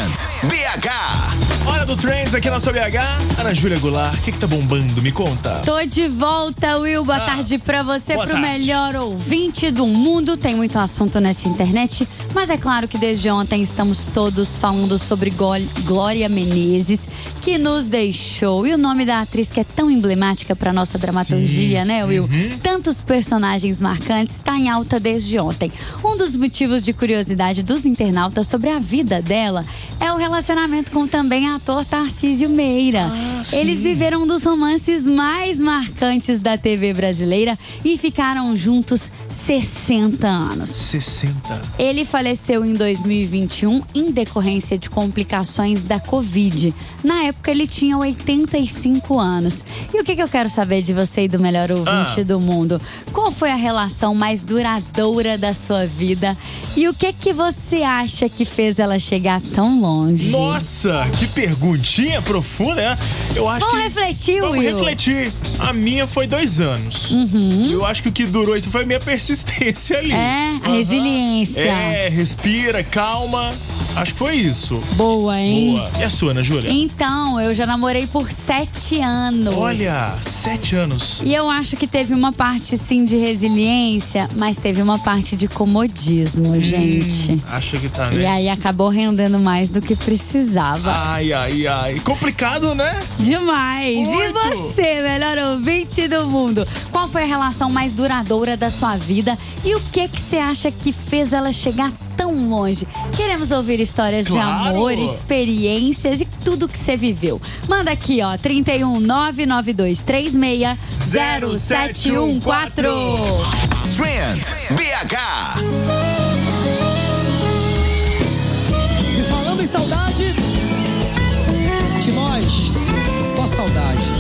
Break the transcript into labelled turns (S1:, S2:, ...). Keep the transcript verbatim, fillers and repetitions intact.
S1: Trend B H.
S2: Hora do Trends aqui na sua B H. Ana Júlia Goulart, o que que tá bombando? Me conta.
S3: Tô de volta, Will. Boa
S2: Ah,
S3: tarde pra você,
S2: boa
S3: pro
S2: tarde.
S3: melhor ouvinte do mundo. Tem muito assunto nessa internet, mas é claro que desde ontem estamos todos falando sobre Gol- Glória Menezes, que nos deixou. E o nome da atriz que é tão emblemática pra nossa dramaturgia, né, Will?
S2: Uhum.
S3: Tantos personagens marcantes, tá em alta desde ontem. Um dos motivos de curiosidade dos internautas sobre a vida dela é o relacionamento com também a ator Tarcísio Meira.
S2: Ah,
S3: Eles
S2: sim.
S3: viveram um dos romances mais marcantes da T V brasileira e ficaram juntos sessenta anos.
S2: sessenta.
S3: Ele faleceu em dois mil e vinte e um em decorrência de complicações da Covid. Na época ele tinha oitenta e cinco anos. E o que, que eu quero saber de você e do melhor ouvinte
S2: Ah.
S3: do mundo? Qual foi a relação mais duradoura da sua vida? E o que que você acha que fez ela chegar tão longe?
S2: Nossa, que perguntinha profunda, né? Eu acho
S3: Vamos
S2: que...
S3: refletir,
S2: Vamos
S3: Will.
S2: refletir. A minha foi dois anos.
S3: Uhum.
S2: Eu acho que o que durou isso foi a minha persistência ali.
S3: É, a
S2: Aham.
S3: resiliência.
S2: É, respira, calma. Acho que foi isso.
S3: Boa, hein?
S2: Boa. E a sua, Ana Júlia?
S3: Então, eu já namorei por sete anos.
S2: Olha, sete anos.
S3: E eu acho que teve uma parte, sim, de resiliência, mas teve uma parte de comodismo, gente.
S2: Hum, acho que tá, né?
S3: E aí acabou rendendo mais do que precisava.
S2: Ai, ai, ai. Complicado, né?
S3: Demais!
S2: Muito.
S3: E você, melhor ouvinte do mundo? Qual foi a relação mais duradoura da sua vida? E o que que você acha que fez ela chegar tão longe? Queremos ouvir histórias
S2: Claro.
S3: de amor, experiências e tudo que você viveu. Manda aqui, ó, trinta e um, nove nove dois três seis, zero sete um quatro.
S1: Trend B H.
S4: E falando em saudade, Timóis, só saudade.